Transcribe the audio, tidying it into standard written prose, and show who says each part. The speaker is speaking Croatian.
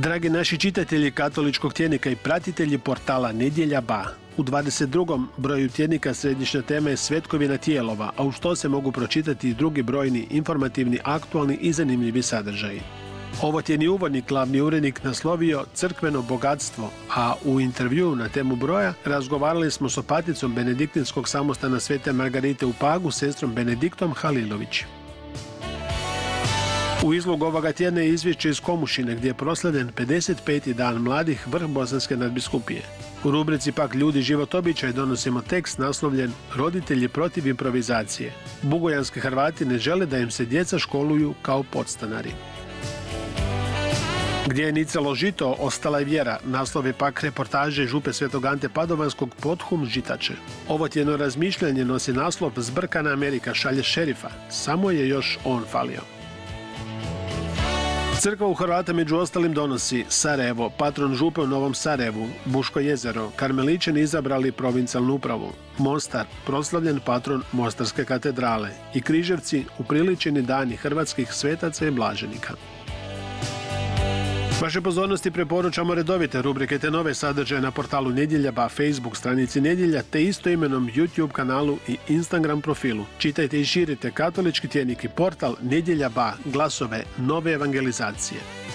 Speaker 1: Dragi naši čitatelji katoličkog tjednika i pratitelji portala Nedjelja Ba, u 22. broju tjednika središnja tema je Svetkovina tijelova, a uz to se mogu pročitati i drugi brojni, informativni, aktualni i zanimljivi sadržaji. Ovo tjedni uvodnik glavni urednik naslovio Crkveno bogatstvo, a u intervjuu na temu broja razgovarali smo s opaticom Benediktinskog samostana Svete Margarite u Pagu, sestrom Benediktom Halilović. U izlogu ovoga tjedna je izvješće iz Komušine gdje je proslavljen 55. dan mladih vrh Bosanske nadbiskupije. U rubrici pak Ljudi život običaj donosimo tekst naslovljen Roditelji protiv improvizacije. Bugojanski Hrvati ne žele da im se djeca školuju kao podstanari. Gdje je nicalo žito, ostala je vjera. Naslov je pak reportaže župe Svetog Ante Padovanskog Pothum Žitače. Ovo tjedno razmišljanje nosi naslov Zbrkana Amerika šalje šerifa. Samo je još on falio. Crkva u Hrvata među ostalim donosi Sarajevo, patron župe u Novom Sarajevu, Buško jezero, Karmeličani izabrali provincijalnu upravu, Mostar, proslavljen patron Mostarske katedrale i Križevci upriličeni dani hrvatskih svetaca i blaženika. Vaše pozornosti preporučamo redovite rubrike te nove sadržaje na portalu Nedjelja Ba, Facebook stranici Nedjelja te istoimenom YouTube kanalu i Instagram profilu. Čitajte i širite katolički tjednik i portal Nedjelja Ba, glasove nove evangelizacije.